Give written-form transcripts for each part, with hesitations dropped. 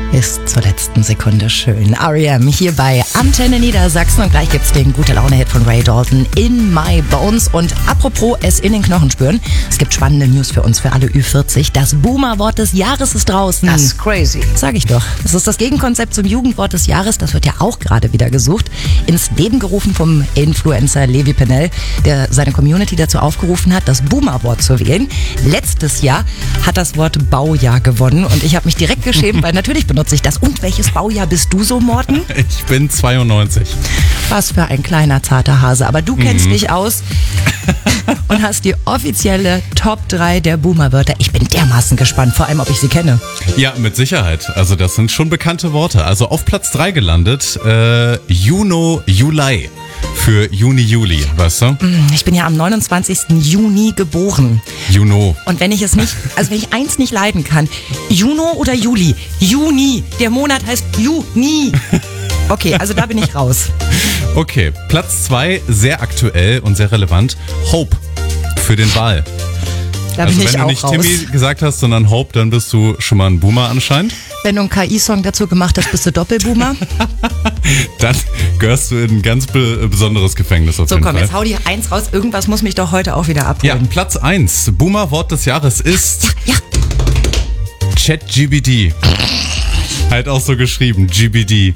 Ist zur letzten Sekunde schön. R.E.M. hier bei Antenne Niedersachsen und gleich gibt's den Gute-Laune-Hit von Ray Dalton, In My Bones. Und apropos es in den Knochen spüren, es gibt spannende News für uns, für alle Ü40. Das Boomer-Wort des Jahres ist draußen. Das ist crazy. Sag ich doch. Das ist das Gegenkonzept zum Jugendwort des Jahres. Das wird ja auch gerade wieder gesucht. Ins Leben gerufen vom Influencer Levi Pennell, der seine Community dazu aufgerufen hat, das Boomer-Wort zu wählen. Letztes Jahr hat das Wort Baujahr gewonnen und ich habe mich direkt geschämt, weil natürlich benutze ich das. Und welches Baujahr bist du so, Morten? Ich bin 92. Was für ein kleiner, zarter Hase. Aber du kennst dich aus und hast die offizielle Top 3 der Boomer-Wörter. Ich bin dermaßen gespannt, vor allem, ob ich sie kenne. Ja, mit Sicherheit. Also das sind schon bekannte Worte. Also auf Platz 3 gelandet, Juno, Juli. Für Juni, Juli, weißt du? Ich bin ja am 29. Juni geboren. Juno. Und wenn ich es nicht, also wenn ich eins nicht leiden kann, Juno oder Juli? Juni. Der Monat heißt Juni. Okay, also da bin ich raus. Okay, Platz 2, sehr aktuell und sehr relevant. Hope für den Wahl. Da Also bin ich wenn du auch nicht raus. Timmy gesagt hast, sondern Hope, dann bist du schon mal ein Boomer anscheinend. Wenn du einen KI-Song dazu gemacht hast, bist du Doppelboomer. Dann gehörst du in ein ganz besonderes Gefängnis auf So, jeden komm, Fall. jetzt hau dir eins raus. Irgendwas muss mich doch heute auch wieder Ja, abholen. Platz 1, Boomer-Wort des Jahres ist Ja. ChatGPT. Halt auch so geschrieben, GBD.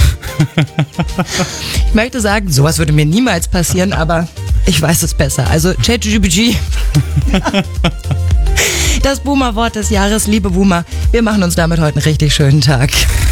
Ich möchte sagen, sowas würde mir niemals passieren, aber ich weiß es besser. Also ChatGPT. Das Boomer-Wort des Jahres, liebe Boomer, wir machen uns damit heute einen richtig schönen Tag.